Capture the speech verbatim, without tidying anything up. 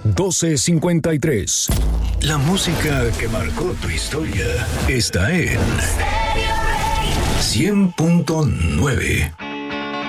doce cincuenta y tres. La música que marcó tu historia está en cien punto nueve.